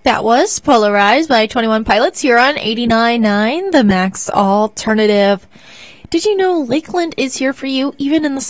That was Polarized by 21 Pilots here on 89.9, the Max Alternative. Did you know Lakeland is here for you even in the